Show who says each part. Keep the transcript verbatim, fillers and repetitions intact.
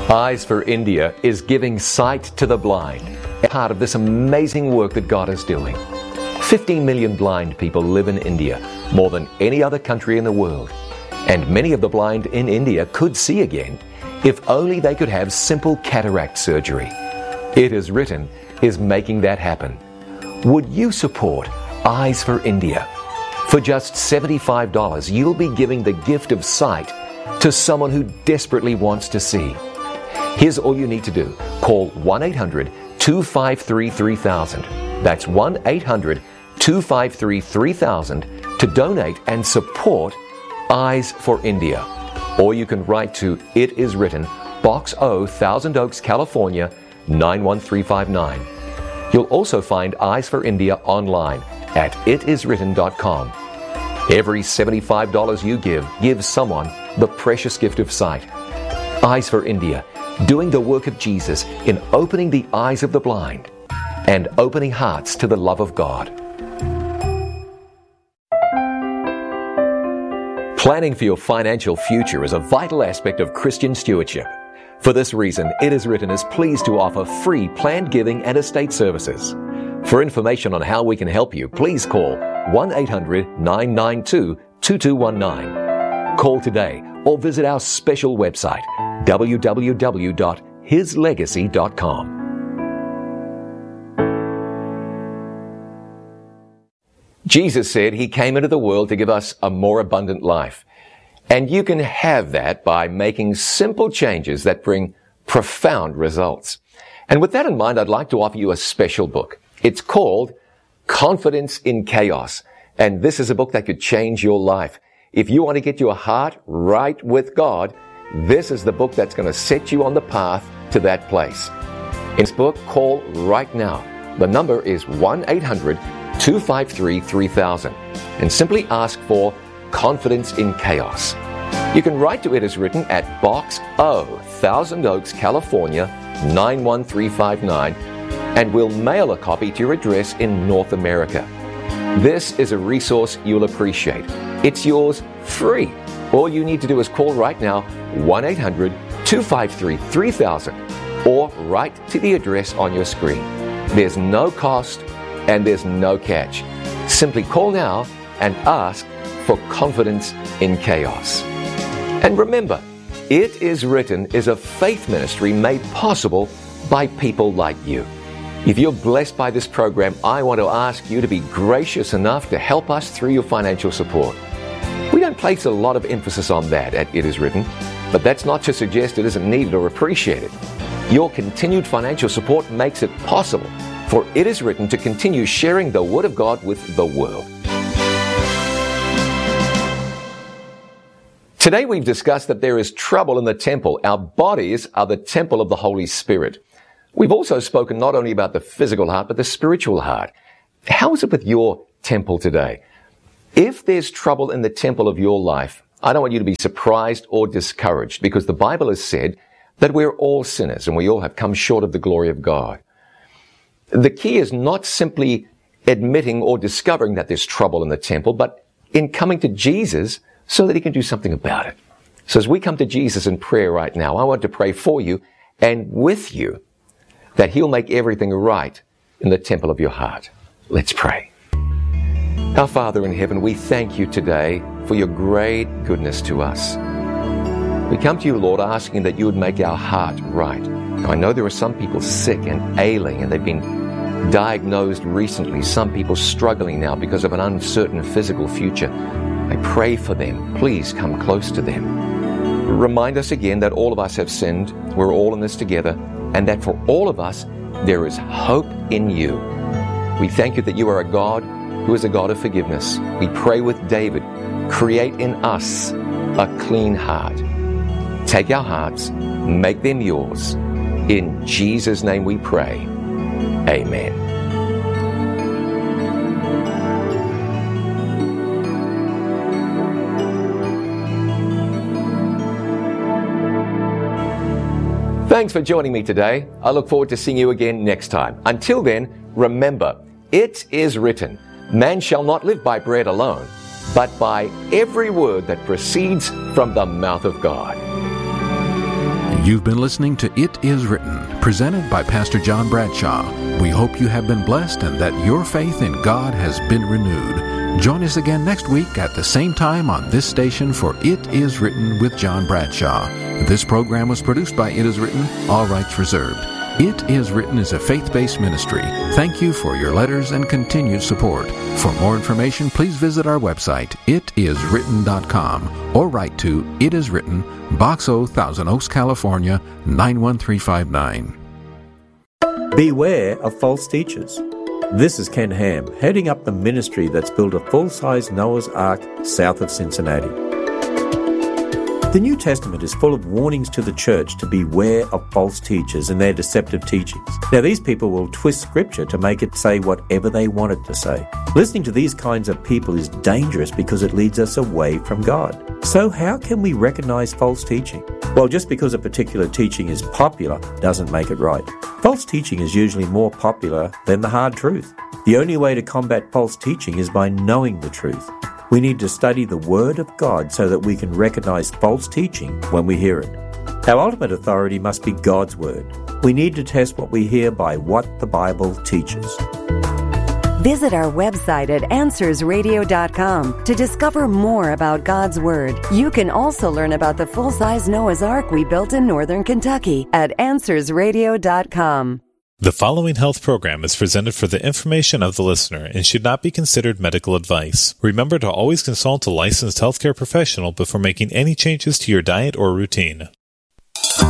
Speaker 1: Eyes for India is giving sight to the blind, a part of this amazing work that God is doing. fifteen million blind people live in India, more than any other country in the world. And many of the blind in India could see again if only they could have simple cataract surgery. It Is Written is making that happen. Would you support Eyes for India? For just seventy-five dollars, you'll be giving the gift of sight to someone who desperately wants to see. Here's all you need to do. Call one eight hundred two five three three thousand. That's one eight hundred two five three three thousand to donate and support Eyes for India. Or you can write to It Is Written, Box O, Thousand Oaks, California, nine one three five nine. You'll also find Eyes for India online at it is written dot com. Every seventy-five dollars you give gives someone the precious gift of sight. Eyes for India, doing the work of Jesus in opening the eyes of the blind and opening hearts to the love of God. Planning for your financial future is a vital aspect of Christian stewardship. For this reason, It Is Written is pleased to offer free planned giving and estate services. For information on how we can help you, please call one eight hundred nine nine two two two one nine. Call today or visit our special website, w w w dot his legacy dot com. Jesus said He came into the world to give us a more abundant life. And you can have that by making simple changes that bring profound results. And with that in mind, I'd like to offer you a special book. It's called Confidence in Chaos. And this is a book that could change your life. If you want to get your heart right with God, this is the book that's going to set you on the path to that place. In this book, call right now. The number is one eight hundred two five three three thousand and simply ask for Confidence in Chaos. You can write to It Is Written at Box O, Thousand Oaks, California, nine one three five nine, and we'll mail a copy to your address in North America. This is a resource you'll appreciate. It's yours free. All you need to do is call right now, one eight hundred two five three three thousand, or write to the address on your screen. There's no cost and there's no catch. Simply call now and ask for Confidence in Chaos. And remember, It Is Written is a faith ministry made possible by people like you. If you're blessed by this program, I want to ask you to be gracious enough to help us through your financial support. We don't place a lot of emphasis on that at It Is Written, but that's not to suggest it isn't needed or appreciated. Your continued financial support makes it possible for It Is Written to continue sharing the Word of God with the world. Today we've discussed that there is trouble in the temple. Our bodies are the temple of the Holy Spirit. We've also spoken not only about the physical heart, but the spiritual heart. How is it with your temple today? If there's trouble in the temple of your life, I don't want you to be surprised or discouraged, because the Bible has said that we're all sinners and we all have come short of the glory of God. The key is not simply admitting or discovering that there's trouble in the temple, but in coming to Jesus so that He can do something about it. So as we come to Jesus in prayer right now, I want to pray for you and with you that He'll make everything right in the temple of your heart. Let's pray. Our Father in heaven, we thank you today for your great goodness to us. We come to you, Lord, asking that you would make our heart right. Now, I know there are some people sick and ailing, and they've been diagnosed recently. Some people struggling now because of an uncertain physical future. I pray for them. Please come close to them. Remind us again that all of us have sinned. We're all in this together, and that for all of us, there is hope in you. We thank you that you are a God who is a God of forgiveness. We pray with David, create in us a clean heart. Take our hearts, make them yours. In Jesus' name we pray. Amen. Thanks for joining me today. I look forward to seeing you again next time. Until then, remember, it is written, man shall not live by bread alone, but by every word that proceeds from the mouth of God.
Speaker 2: You've been listening to It Is Written, presented by Pastor John Bradshaw. We hope you have been blessed and that your faith in God has been renewed. Join us again next week at the same time on this station for It Is Written with John Bradshaw. This program was produced by It Is Written, all rights reserved. It Is Written is a faith-based ministry. Thank you for your letters and continued support. For more information, please visit our website, it is written dot com, or write to It Is Written, Box zero, Thousand Oaks, California, nine one three five nine.
Speaker 3: Beware of false teachers. This is Ken Ham, heading up the ministry that's built a full-size Noah's Ark south of Cincinnati. The New Testament is full of warnings to the church to beware of false teachers and their deceptive teachings. Now, these people will twist Scripture to make it say whatever they want it to say. Listening to these kinds of people is dangerous because it leads us away from God. So how can we recognize false teaching? Well, just because a particular teaching is popular doesn't make it right. False teaching is usually more popular than the hard truth. The only way to combat false teaching is by knowing the truth. We need to study the Word of God so that we can recognize false teaching when we hear it. Our ultimate authority must be God's Word. We need to test what we hear by what the Bible teaches.
Speaker 4: Visit our website at answers radio dot com to discover more about God's Word. You can also learn about the full-size Noah's Ark we built in northern Kentucky at answers radio dot com.
Speaker 5: The following health program is presented for the information of the listener and should not be considered medical advice. Remember to always consult a licensed healthcare professional before making any changes to your diet or routine.